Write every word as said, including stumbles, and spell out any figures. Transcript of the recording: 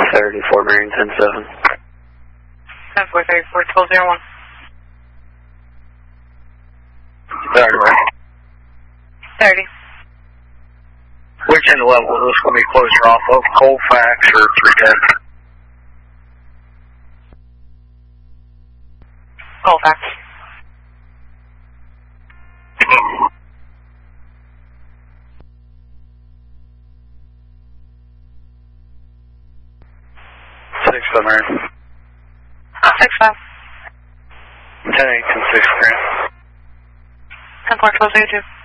thirty-four bearing ten seven. ten four thirty-four, twelve zero one. thirty, right? thirty. Which end level is this going to be closer off of? Colfax or three ten? Colfax. Six five, Mary. Six five. ten eight, ten six, Mary. ten four, twelve zero two.